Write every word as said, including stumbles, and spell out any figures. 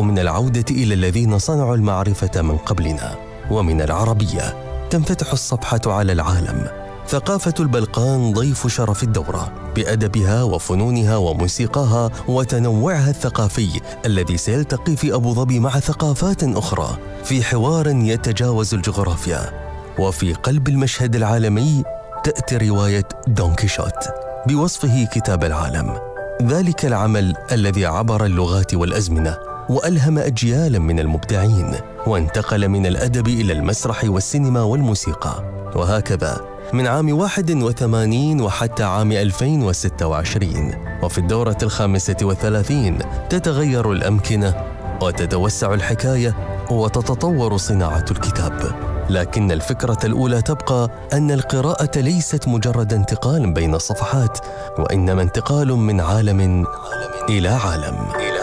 من العودة إلى الذين صنعوا المعرفة من قبلنا. ومن العربية تنفتح الصفحة على العالم. ثقافة البلقان ضيف شرف الدورة بأدبها وفنونها وموسيقاها وتنوعها الثقافي الذي سيلتقي في أبو ظبي مع ثقافات أخرى في حوار يتجاوز الجغرافيا. وفي قلب المشهد العالمي تأتي رواية دون كيشوت بوصفه كتاب العالم، ذلك العمل الذي عبر اللغات والأزمنة وألهم أجيالا من المبدعين، وانتقل من الأدب إلى المسرح والسينما والموسيقى. وهكذا من عام واحد وثمانين وحتى عام ألفين وستة وعشرين، وفي الدورة الخامسة والثلاثين تتغير الأمكنة وتتوسع الحكاية وتتطور صناعة الكتاب. لكن الفكرة الأولى تبقى أن القراءة ليست مجرد انتقال بين الصفحات، وإنما انتقال من عالم إلى عالم.